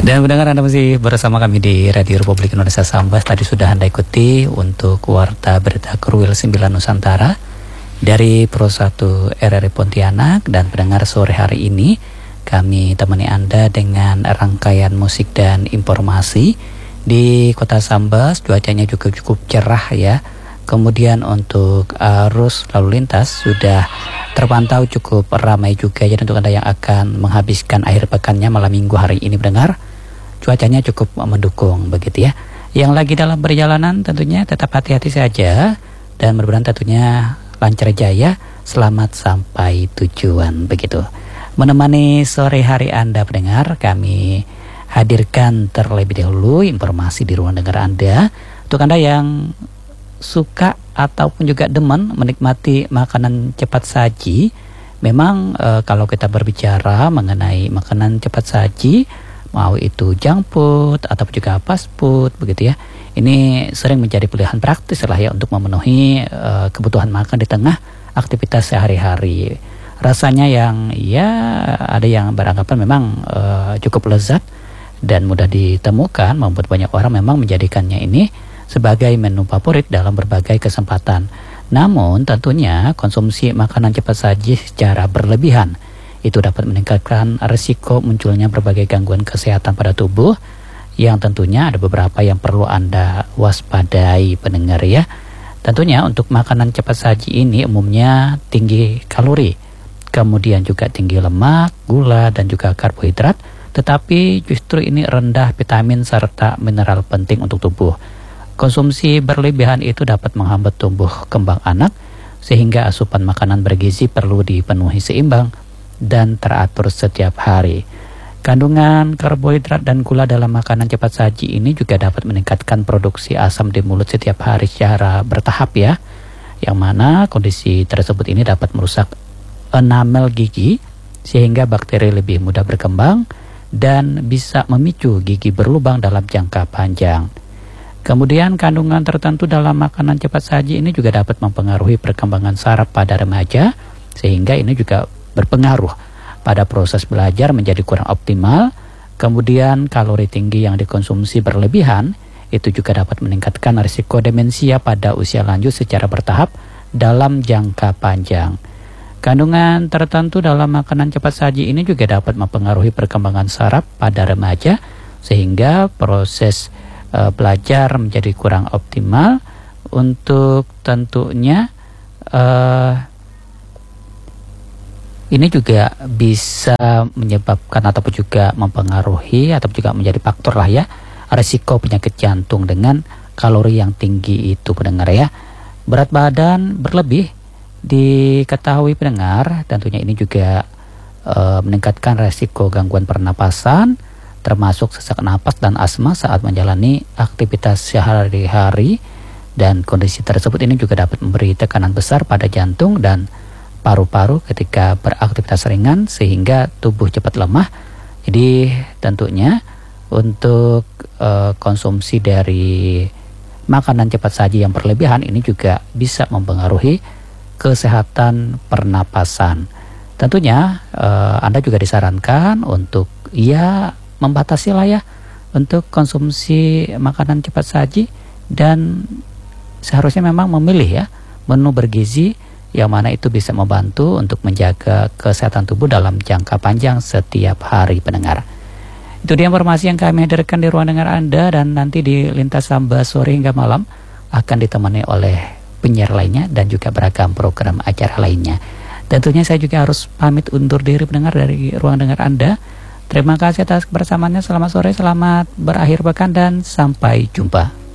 Dan mendengar Anda masih bersama kami di Radio Republik Indonesia Sambas. Tadi sudah Anda ikuti untuk Warta Berita Kruil 9 Nusantara dari Pro 1 RRI Pontianak. Dan pendengar, sore hari ini kami temani Anda dengan rangkaian musik dan informasi. Di kota Sambas cuacanya juga cukup cerah ya. Kemudian untuk arus lalu lintas sudah terpantau cukup ramai juga ya untuk Anda yang akan menghabiskan akhir pekannya malam minggu hari ini mendengar. Cuacanya cukup mendukung begitu ya. Yang lagi dalam perjalanan tentunya tetap hati-hati saja dan mudah-mudahan tentunya lancar jaya, selamat sampai tujuan begitu. Menemani sore hari Anda pendengar, kami hadirkan terlebih dahulu informasi di ruang dengar Anda. Untuk Anda yang suka ataupun juga demen menikmati makanan cepat saji, memang kalau kita berbicara mengenai makanan cepat saji, mau itu junk food ataupun juga fast food begitu ya, ini sering menjadi pilihan praktis lah ya untuk memenuhi kebutuhan makan di tengah aktivitas sehari-hari. Rasanya yang ya ada yang beranggapan memang cukup lezat dan mudah ditemukan, membuat banyak orang memang menjadikannya ini sebagai menu favorit dalam berbagai kesempatan. Namun tentunya konsumsi makanan cepat saji secara berlebihan itu dapat meningkatkan risiko munculnya berbagai gangguan kesehatan pada tubuh, yang tentunya ada beberapa yang perlu Anda waspadai pendengar ya. Tentunya untuk makanan cepat saji ini umumnya tinggi kalori, kemudian juga tinggi lemak, gula dan juga karbohidrat, tetapi justru ini rendah vitamin serta mineral penting untuk tubuh. Konsumsi berlebihan itu dapat menghambat tumbuh kembang anak, sehingga asupan makanan bergizi perlu dipenuhi seimbang dan teratur setiap hari. Kandungan karbohidrat dan gula dalam makanan cepat saji ini juga dapat meningkatkan produksi asam di mulut setiap hari secara bertahap ya, yang mana kondisi tersebut ini dapat merusak enamel gigi sehingga bakteri lebih mudah berkembang dan bisa memicu gigi berlubang dalam jangka panjang. Kemudian kandungan tertentu dalam makanan cepat saji ini juga dapat mempengaruhi perkembangan saraf pada remaja, sehingga ini juga berpengaruh pada proses belajar menjadi kurang optimal. Kemudian kalori tinggi yang dikonsumsi berlebihan itu juga dapat meningkatkan risiko demensia pada usia lanjut secara bertahap dalam jangka panjang. Kandungan tertentu dalam makanan cepat saji ini juga dapat mempengaruhi perkembangan saraf pada remaja, sehingga proses belajar menjadi kurang optimal. Untuk tentunya ini juga bisa menyebabkan ataupun juga mempengaruhi ataupun juga menjadi faktor lah ya, risiko penyakit jantung dengan kalori yang tinggi itu pendengar ya. Berat badan berlebih diketahui pendengar, tentunya ini juga meningkatkan risiko gangguan pernapasan, termasuk sesak napas dan asma saat menjalani aktivitas sehari-hari, dan kondisi tersebut ini juga dapat memberi tekanan besar pada jantung dan paru-paru ketika beraktivitas ringan sehingga tubuh cepat lemah. Jadi tentunya untuk konsumsi dari makanan cepat saji yang berlebihan ini juga bisa mempengaruhi kesehatan pernapasan. Tentunya Anda juga disarankan untuk membatasi lah ya untuk konsumsi makanan cepat saji, dan seharusnya memang memilih ya menu bergizi yang mana itu bisa membantu untuk menjaga kesehatan tubuh dalam jangka panjang setiap hari pendengar. Itu dia informasi yang kami hadirkan di ruang dengar Anda, dan nanti di Lintas Sambas sore hingga malam akan ditemani oleh penyiar lainnya dan juga beragam program acara lainnya. Tentunya saya juga harus pamit undur diri pendengar dari ruang dengar Anda. Terima kasih atas kebersamaannya. Selamat sore, selamat berakhir pekan dan sampai jumpa.